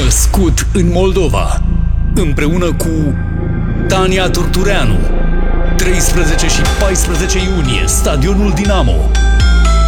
născut în Moldova, împreună cu Tania Turtureanu. 13 și 14 iunie, Stadionul Dinamo.